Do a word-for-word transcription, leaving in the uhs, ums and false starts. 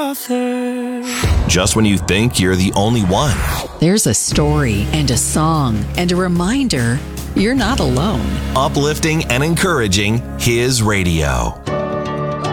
other. Just when you think you're the only one. There's a story and a song and a reminder you're not alone. Uplifting and encouraging His radio.